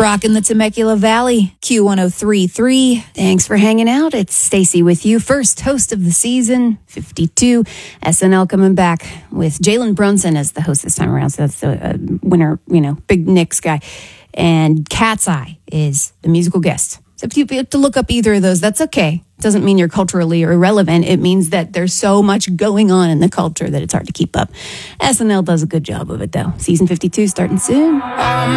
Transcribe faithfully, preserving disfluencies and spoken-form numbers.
Rockin' the Temecula Valley, Q one oh three point three. Thanks for hanging out. It's Stacy with you. First host of the season, fifty-two. S N L coming back with Jalen Brunson as the host this time around. So that's the uh, winner, you know, big Knicks guy. And Cat's Eye is the musical guest. So if you have to look up either of those, that's okay. It doesn't mean you're culturally irrelevant. It means that there's so much going on in the culture that it's hard to keep up. S N L does a good job of it, though. Season fifty-two starting soon.